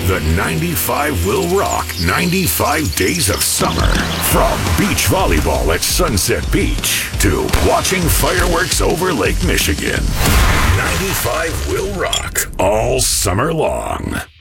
The 95 will rock 95 days of summer. From beach volleyball at Sunset Beach to watching fireworks over Lake Michigan. 95 will rock all summer long.